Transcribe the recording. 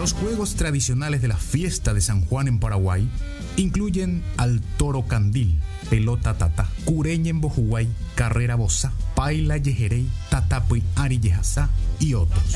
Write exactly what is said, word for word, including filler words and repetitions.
Los juegos tradicionales de la fiesta de San Juan en Paraguay incluyen al toro candil, pelota tata, cureña en Bojuguay, carrera bosa, paila yejerey, tatapui ari yejazá y otros.